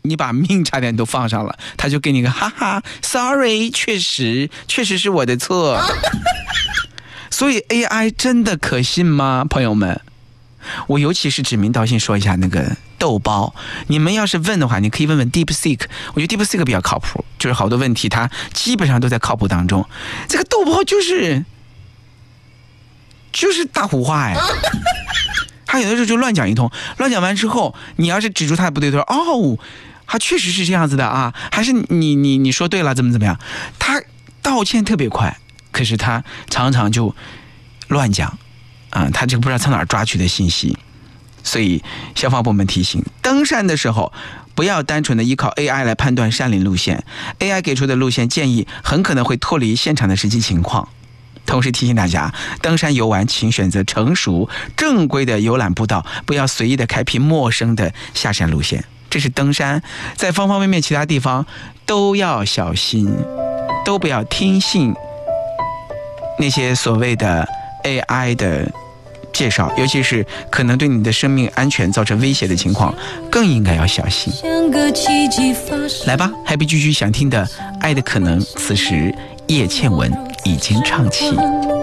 你把命差点都放上了，他就给你个哈哈 sorry， 确实是我的错。所以 AI 真的可信吗，朋友们？我尤其是指名道姓说一下那个豆包，你们要是问的话，你可以问问 DeepSeek， 我觉得 DeepSeek 比较靠谱，就是好多问题它基本上都在靠谱当中。这个豆包就是大胡话呀，他有的时候就乱讲一通，乱讲完之后，你要是指出他的不对头，哦，他确实是这样子的啊，还是你说对了，怎么样？他道歉特别快，可是他常常就乱讲。他这个不知道从哪儿抓取的信息，所以消防部门提醒，登山的时候不要单纯的依靠 AI 来判断山林路线， AI 给出的路线建议很可能会脱离现场的实际情况。同时提醒大家，登山游玩请选择成熟正规的游览步道，不要随意的开辟陌生的下山路线。这是登山，在方方面面其他地方都要小心，都不要听信那些所谓的 AI 的介绍，尤其是可能对你的生命安全造成威胁的情况，更应该要小心。来吧 ，Happy 居居想听的《爱的可能》，此时叶倩文已经唱起。